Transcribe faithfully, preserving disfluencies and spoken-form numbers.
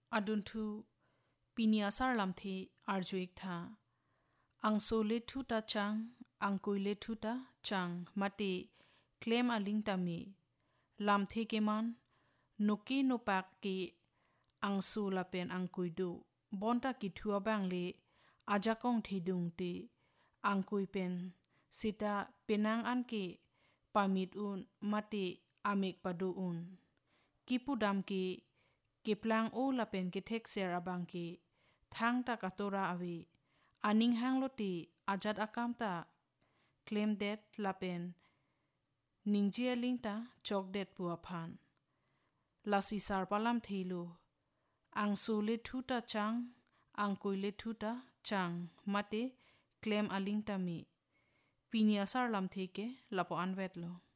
adun thu pinia sar lam the arjuik tha angso le thu ta chang angkoi le thu ta chang mate claim aling tami lam the ke man noki no pak ke angso la pen angkoi do bonta ki thua bang le aja kong thidung te angkoi pen sita penang an ke pamit un mate amek padu un kipudam ke keplang o la pen ke thek ser abang ke thang ta katora awe aning hang loti ajat akam ta claim that la pen ningjia ling ta chok det pu aphan lasi sar palam thilu ang su le thu ta chang ang koi le thu ta chang mate claim aling ta mi pinia sar lam the ke lapo anvet lo